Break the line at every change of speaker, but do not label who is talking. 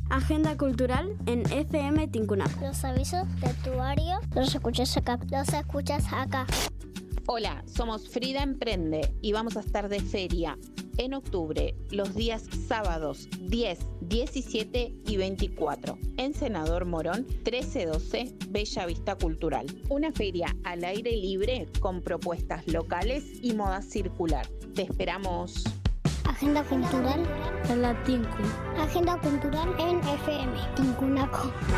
Agenda cultural en FM Tincunaco.
Los avisos de tu área los escuchas acá.
Hola, somos Frida Emprende y vamos a estar de feria en octubre, los días sábados 10, 17 y 24, en Senador Morón 1312, Bella Vista Cultural. Una feria al aire libre con propuestas locales y moda circular. Te esperamos.
Agenda cultural
En la Tinku.
Agenda cultural en FM Tincunaco.